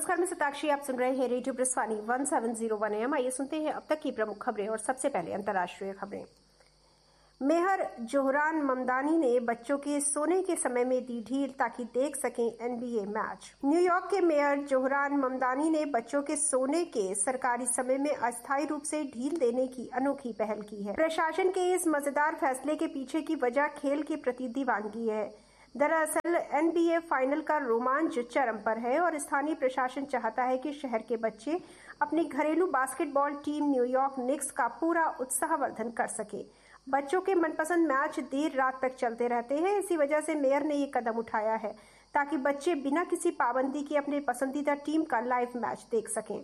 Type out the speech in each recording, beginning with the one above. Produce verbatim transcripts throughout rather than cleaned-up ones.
नमस्कार, मैं सताक्षी। आप सुन रहे हैं radio ब्रिस्वानी one seven zero one M. आइए सुनते हैं अब तक की प्रमुख खबरें और सबसे पहले अंतर्राष्ट्रीय खबरें। मेयर जोहरान ममदानी ने बच्चों के सोने के समय में दी ढील ताकि देख सकें एन बी ए मैच। न्यूयॉर्क के मेयर जोहरान ममदानी ने बच्चों के सोने के सरकारी समय में अस्थायी रूप से ढील देने की अनोखी पहल की है। प्रशासन के इस मजेदार फैसले के पीछे की वजह खेल के प्रति दीवानगी है। दरअसल एन बी ए फाइनल का रोमांच चरम पर है और स्थानीय प्रशासन चाहता है कि शहर के बच्चे अपनी घरेलू बास्केटबॉल टीम न्यूयॉर्क निक्स का पूरा उत्साहवर्धन कर सके। बच्चों के मनपसंद मैच देर रात तक चलते रहते हैं, इसी वजह से मेयर ने ये कदम उठाया है ताकि बच्चे बिना किसी पाबंदी के अपने पसंदीदा टीम का लाइव मैच देख सकें।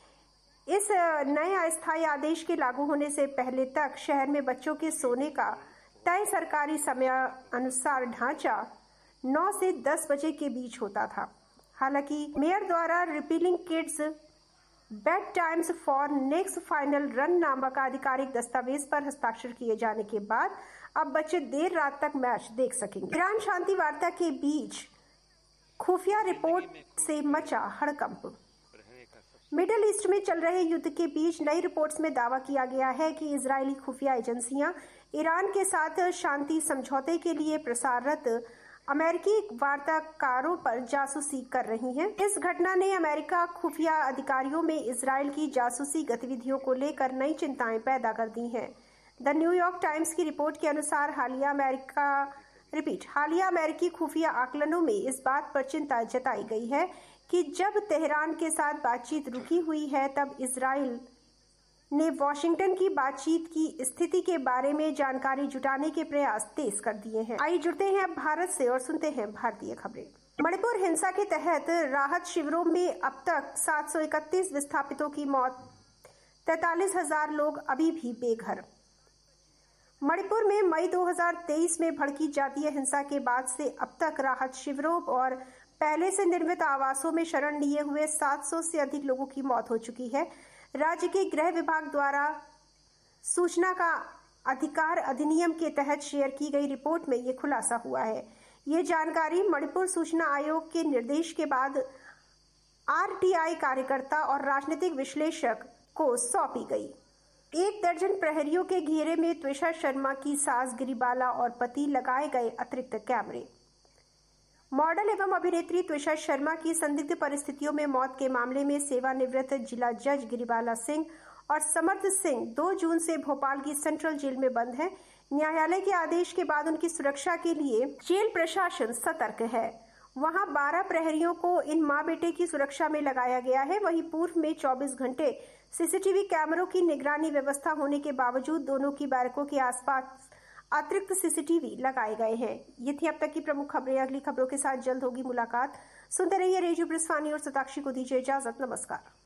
इस नए अस्थायी आदेश के लागू होने से पहले तक शहर में बच्चों के सोने का तय सरकारी समय अनुसार ढांचा नौ से दस बजे के बीच होता था। हालांकि मेयर द्वारा repealing kids bed times for next final run नामक आधिकारिक दस्तावेज पर हस्ताक्षर किए जाने के बाद अब बच्चे देर रात तक मैच देख सकेंगे। ईरान शांति वार्ता के बीच खुफिया रिपोर्ट से मचा हड़कंप। मिडिल ईस्ट में चल रहे युद्ध के बीच नई रिपोर्ट्स में दावा किया गया है कि इजरायली खुफिया एजेंसियां ईरान के साथ शांति समझौते के लिए प्रसाररत अमेरिकी वार्ताकारों पर जासूसी कर रही हैं। इस घटना ने अमेरिका खुफिया अधिकारियों में इजरायल की जासूसी गतिविधियों को लेकर नई चिंताएं पैदा कर दी हैं। द न्यूयॉर्क टाइम्स की रिपोर्ट के अनुसार हालिया अमेरिका रिपीट हालिया अमेरिकी खुफिया आकलनों में इस बात पर चिंता जताई गई है कि जब तेहरान के साथ बातचीत रुकी हुई है, तब इजरायल ने वॉशिंगटन की बातचीत की स्थिति के बारे में जानकारी जुटाने के प्रयास तेज कर दिए हैं। आइए जुड़ते हैं अब भारत से और सुनते हैं भारतीय खबरें। मणिपुर हिंसा के तहत राहत शिविरों में अब तक सात सौ इकतीस विस्थापितों की मौत, तैतालीस हजार लोग अभी भी बेघर। मणिपुर में मई दो हज़ार तेईस में भड़की जातीय हिंसा के बाद से अब तक राहत शिविरों और पहले से निर्मित आवासों में शरण लिए हुए सात सौ से अधिक लोगों की मौत हो चुकी है। राज्य के गृह विभाग द्वारा सूचना का अधिकार अधिनियम के तहत शेयर की गई रिपोर्ट में ये खुलासा हुआ है। ये जानकारी मणिपुर सूचना आयोग के निर्देश के बाद आर टी आई कार्यकर्ता और राजनीतिक विश्लेषक को सौंपी गई। एक दर्जन प्रहरियों के घेरे में त्विषा शर्मा की सास गिरिबाला और पति लगाए गए अतिरिक्त कैमरे। मॉडल एवं अभिनेत्री त्विषा शर्मा की संदिग्ध परिस्थितियों में मौत के मामले में सेवानिवृत्त जिला जज गिरिबाला सिंह और समर्थ सिंह दो जून से भोपाल की सेंट्रल जेल में बंद हैं। न्यायालय के आदेश के बाद उनकी सुरक्षा के लिए जेल प्रशासन सतर्क है। वहां बारह प्रहरियों को इन मां बेटे की सुरक्षा में लगाया गया है। वहीं पूर्व में चौबीस घंटे सीसीटीवी कैमरों की निगरानी व्यवस्था होने के बावजूद दोनों की बैरकों के आसपास अतिरिक्त सीसीटीवी लगाए गए हैं। ये थी अब तक की प्रमुख खबरें। अगली खबरों के साथ जल्द होगी मुलाकात। सुनते रहिए रेडियो ब्रिस्वानी और सताक्षी को दीजिए इजाजत। नमस्कार।